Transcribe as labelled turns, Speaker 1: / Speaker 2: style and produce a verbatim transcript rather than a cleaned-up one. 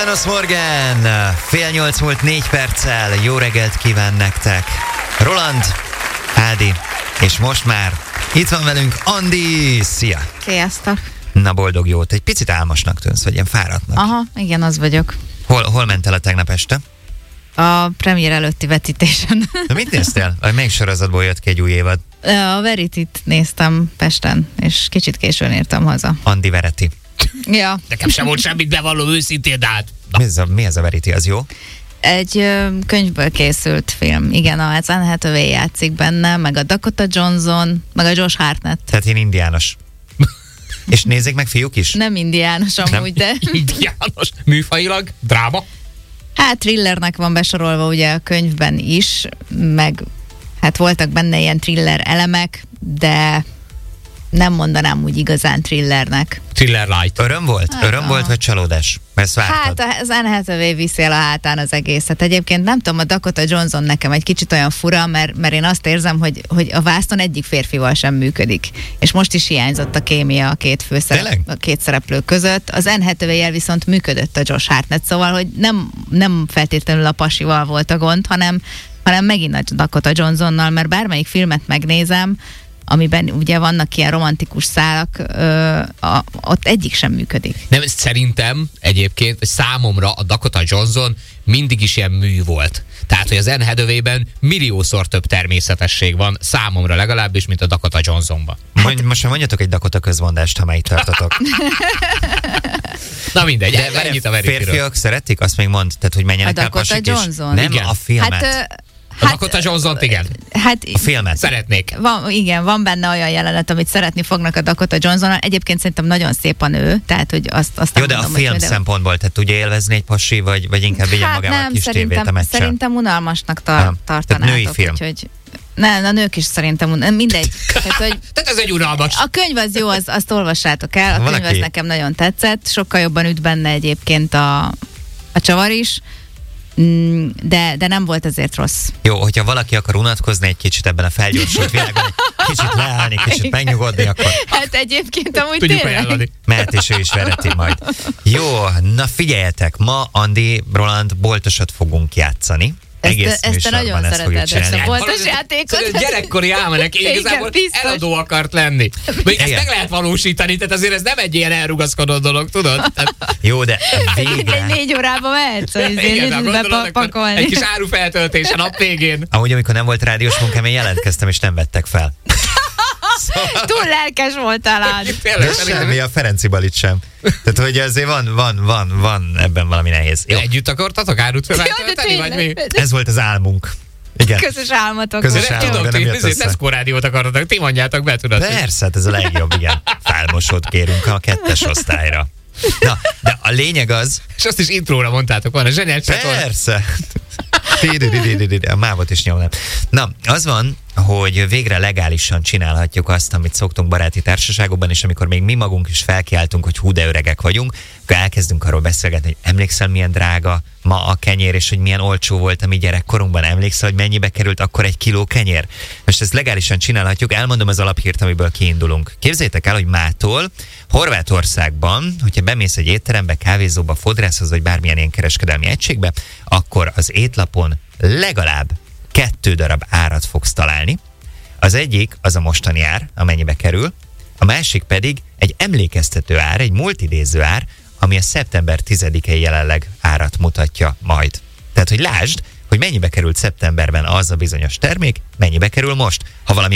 Speaker 1: Buenos Morgen! Fél nyolc múlt négy perccel. Jó reggelt kíván nektek. Roland, Ádi, és most már itt van velünk Andi. Szia!
Speaker 2: Sziasztok!
Speaker 1: Na, boldog jót. Egy picit álmosnak tűnsz, vagy ilyen fáradtnak.
Speaker 2: Aha, igen, az vagyok.
Speaker 1: Hol, hol mentél a tegnap este?
Speaker 2: A premier előtti vetítésen.
Speaker 1: Na, mit néztél? Melyik sorozatból jött ki egy új évad?
Speaker 2: A Veritit néztem Pesten, és kicsit későn értem haza.
Speaker 1: Andi Vereti.
Speaker 2: Ja.
Speaker 3: Nekem sem volt semmit bevallom őszintén, de hát...
Speaker 1: Mi ez a, mi ez a Veriti, az jó?
Speaker 2: Egy ö, könyvből készült film. Igen, a Anne Hathaway játszik benne, meg a Dakota Johnson, meg a Josh Hartnett.
Speaker 1: Tehát én indiános. És nézzék meg fiúk is?
Speaker 2: Nem indiános amúgy, de...
Speaker 3: Indiános. Műfajilag? Dráma?
Speaker 2: Hát thrillernek van besorolva ugye a könyvben is, meg hát voltak benne ilyen thriller elemek, de nem mondanám úgy igazán thrillernek.
Speaker 3: Thriller light.
Speaker 1: Öröm volt?
Speaker 2: Hát,
Speaker 1: Öröm
Speaker 2: aha.
Speaker 1: volt, vagy csalódás? Ezt vártad?
Speaker 2: Hát az Anne Hathaway viszi el a hátán az egészet. Egyébként nem tudom, a Dakota Johnson nekem egy kicsit olyan fura, mert, mert én azt érzem, hogy, hogy a vásznon egyik férfival sem működik. És most is hiányzott a kémia a két főszerep, a két szereplő között. Az Anne Hathaway-el viszont működött a Josh Hartnett, szóval, hogy nem, nem feltétlenül a pasival volt a gond, hanem, hanem megint a Dakota Johnsonnal, mert bármelyik filmet megnézem, amiben ugye vannak ilyen romantikus szálak, ö, a, ott egyik sem működik.
Speaker 3: Nem, szerintem egyébként, vagy számomra a Dakota Johnson mindig is ilyen mű volt. Tehát, hogy az Anne Hathaway-ben milliószor több természetesség van, számomra legalábbis, mint a Dakota Johnsonban.
Speaker 1: Mondj, most már mondjatok egy Dakota közmondást, ha melyik tartotok.
Speaker 3: Na mindegy,
Speaker 1: De
Speaker 3: ennyit a Veritiről.
Speaker 1: férfiak szeretik? Azt még mondd, tehát, hogy menjenek
Speaker 2: A
Speaker 1: el
Speaker 2: Dakota
Speaker 1: pasik is.
Speaker 2: Johnson?
Speaker 1: Nem,
Speaker 3: Igen.
Speaker 1: a filmet.
Speaker 2: Hát,
Speaker 3: A Dakota Johnson-t igen.
Speaker 2: hát
Speaker 1: A filmet.
Speaker 3: Szeretnék.
Speaker 2: van, igen, van benne olyan jelenet, amit szeretni fognak a Dakota Johnsonnal. Egyébként szerintem nagyon szép a nő, tehát, hogy azt, azt
Speaker 1: Jó,
Speaker 2: nem
Speaker 1: de a
Speaker 2: mondom,
Speaker 1: film
Speaker 2: hogy de...
Speaker 1: szempontból, tehát tudja élvezni egy pasi, vagy, vagy inkább vigyen
Speaker 2: Hát
Speaker 1: magával a
Speaker 2: nem,
Speaker 1: kis tévét a
Speaker 2: szerintem,
Speaker 1: meccsen?
Speaker 2: szerintem unalmasnak tar-
Speaker 1: Ah, tehát
Speaker 2: tartanátok.
Speaker 1: női film.
Speaker 2: Úgyhogy, nem, a nők is szerintem un- mindegy. Tehát, hogy
Speaker 3: Tehát ez egy unalmas.
Speaker 2: a könyv az jó, az, azt olvassátok el. A
Speaker 1: Valaki-
Speaker 2: könyv az nekem nagyon tetszett. Sokkal jobban üt benne egyébként a, a csavar is. Mm, De, de nem volt azért rossz.
Speaker 1: Jó, hogyha valaki akar unatkozni egy kicsit ebben a felgyorsult világban, egy kicsit leállni, kicsit megnyugodni, akkor
Speaker 2: Hát egyébként amúgy
Speaker 3: Tudjuk
Speaker 2: tényleg.
Speaker 3: ajánlani.
Speaker 1: mehet és ő is vereti majd. Jó, na figyeljetek, ma Andi, Roland boltosat fogunk játszani.
Speaker 2: Ezt,
Speaker 1: Egész
Speaker 2: ezt te
Speaker 1: műsorban
Speaker 2: nagyon
Speaker 1: ezt fogjuk
Speaker 2: szereted, ezt
Speaker 1: csinálni.
Speaker 2: a boltos
Speaker 3: Valahogy
Speaker 2: játékot.
Speaker 3: ez gyerekkori álmenek, én
Speaker 2: Igen,
Speaker 3: igazából
Speaker 2: biztos.
Speaker 3: eladó akart lenni. Még ezt
Speaker 1: Igen.
Speaker 3: meg lehet valósítani, tehát azért ez nem egy ilyen elrugaszkodó dolog, tudod? Tehát,
Speaker 1: Jó, de
Speaker 2: Egy
Speaker 1: végre...
Speaker 2: négy órába mehetsz, hogy
Speaker 3: igen, de
Speaker 2: izé
Speaker 3: gondolod, akkor
Speaker 2: bepakolni.
Speaker 3: egy kis árufeltöltés a nap végén.
Speaker 1: Amúgy, amikor nem volt rádiós munkám, én jelentkeztem, és nem vettek fel.
Speaker 2: Túl lelkes voltál, Ád.
Speaker 3: Tényleg,
Speaker 1: De
Speaker 3: szerintem
Speaker 1: semmi, a Ferenci Balit sem. Tehát, hogy azért van, van, van, van ebben valami nehéz. Jó,
Speaker 3: együtt akartatok árut
Speaker 2: Jó, de
Speaker 3: feltölteni, vagy mi?
Speaker 2: tényleg.
Speaker 1: ez volt az álmunk. Igen.
Speaker 2: Közös álmatok.
Speaker 1: Közös
Speaker 2: volt.
Speaker 1: álmok.
Speaker 3: Tudom,
Speaker 1: de nem
Speaker 3: ti
Speaker 1: jött össze.
Speaker 3: Tesco rádiót akartatok, ti mondjátok be, tudod?
Speaker 1: Persze, hát ez a legjobb, igen. Felmosót kérünk a kettes osztályra. Na, de a lényeg az...
Speaker 3: És azt is intróra mondtátok, van a zseniális csatorna.
Speaker 1: Persze. Ti-di-di-di-di-di. A mávot is nyomnám. Na, az van, hogy végre legálisan csinálhatjuk azt, amit szoktunk baráti társaságokban, és amikor még mi magunk is felkiáltunk, hogy hú, de öregek vagyunk, akkor elkezdünk arról beszélgetni, hogy emlékszel, milyen drága ma a kenyér, és hogy milyen olcsó volt a mi gyerekkorunkban. Emlékszel, hogy mennyibe került akkor egy kiló kenyér? Most ezt legálisan csinálhatjuk, elmondom az alaphírt, amiből kiindulunk. Képzeljétek el, hogy mától Horvátországban, hogyha bemész egy étterembe, kávézóba, fodrászhoz, vagy bármilyen ilyen kereskedelmi egységbe, akkor az étlapon legalább kettő darab árat fogsz találni. Az egyik az a mostani ár, amennyibe kerül, a másik pedig egy emlékeztető ár, egy multidéző ár, ami a szeptember tizedikei jelenleg árat mutatja majd. Tehát, hogy lásd, hogy mennyibe került szeptemberben az a bizonyos termék, mennyibe kerül most. Ha valami